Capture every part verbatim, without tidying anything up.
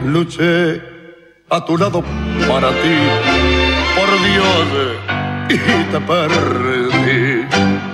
luché a tu lado para ti, por Dios, y te perdí.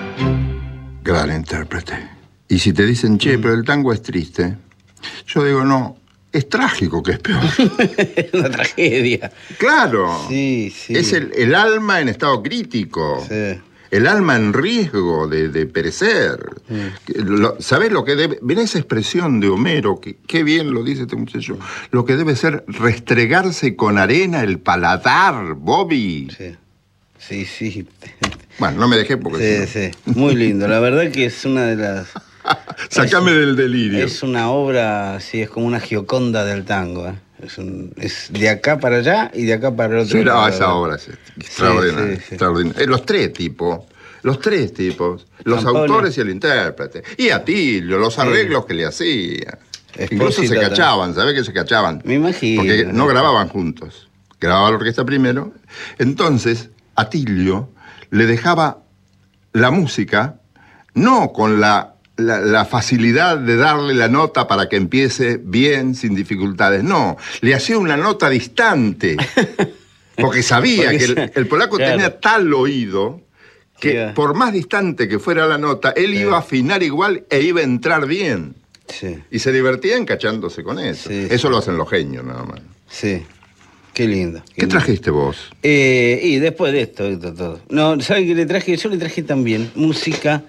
Gran intérprete. Y si te dicen, che, pero el tango es triste, yo digo, no, es trágico, que es peor. Una tragedia. Claro. Sí, sí. Es el, el alma en estado crítico. Sí. El alma en riesgo de, de perecer. Mm. Lo, ¿Sabés lo que debe? Ven esa expresión de Homero, que qué bien lo dice este muchacho. Lo que debe ser restregarse con arena el paladar, Bobby. Sí, sí, sí. Bueno, no me dejé porque... Sí, sí, sí. Muy lindo. La verdad que es una de las... Sacame es, del delirio. Es una obra, sí, es como una Gioconda del tango, ¿eh? Es, un, es de acá para allá y de acá para el otro sí, lado. No, esa obra es extraordinaria. Sí, sí, sí. extraordinaria. Los tres tipos, los tres tipos, los San autores Pablo. Y el intérprete. Y Atilio, los arreglos sí. que le hacía. Esposita Incluso se cachaban, ¿sabés que se cachaban? Me imagino. Porque no grababan juntos. Grababa la orquesta primero. Entonces, Atilio le dejaba la música, no con la... La, la facilidad de darle la nota para que empiece bien, sin dificultades. No, le hacía una nota distante. Porque sabía porque que el, el polaco claro. tenía tal oído que yeah. por más distante que fuera la nota, él yeah. iba a afinar igual e iba a entrar bien. Sí. Y se divertían cachándose con eso. Sí, eso sí. lo hacen los genios, nada más. Sí. Qué lindo. Qué, ¿Qué trajiste vos? Eh, y después de esto, esto todo. No, ¿sabes qué le traje? Yo le traje también música...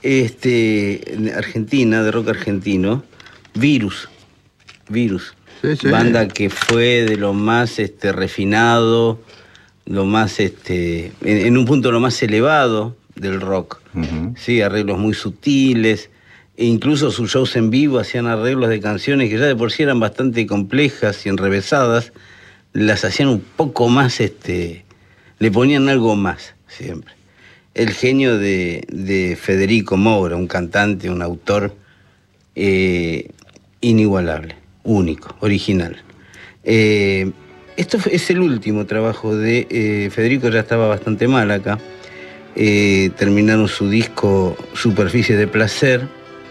Este, argentina, de rock argentino, Virus, Virus, sí, sí. Banda que fue de lo más este, refinado, lo más, este, en, en un punto lo más elevado del rock, uh-huh. sí, arreglos muy sutiles, e incluso sus shows en vivo hacían arreglos de canciones que ya de por sí eran bastante complejas y enrevesadas, las hacían un poco más, este, le ponían algo más, siempre. El genio de, de Federico Moura, un cantante, un autor eh, inigualable, único, original. Eh, esto es el último trabajo de eh, Federico, ya estaba bastante mal acá. Eh, terminaron su disco Superficie de Placer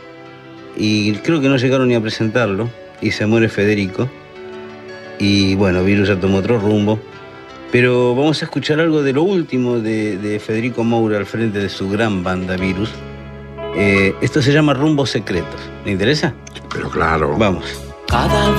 y creo que no llegaron ni a presentarlo y se muere Federico. Y bueno, Virus ya tomó otro rumbo. Pero vamos a escuchar algo de lo último de, de Federico Moura al frente de su gran banda Virus. Eh, esto se llama Rumbos Secretos. ¿Le interesa? Pero claro. Vamos. Cada